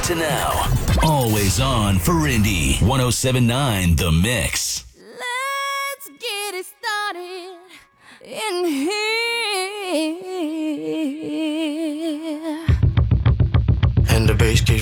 to now. Always on for Indy 107.9 The Mix. Let's get it started in here.